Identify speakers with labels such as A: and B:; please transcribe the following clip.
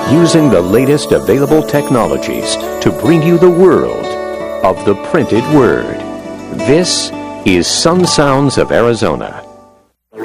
A: using the latest available technologies to bring you the world of the printed word. This is Sun Sounds of Arizona.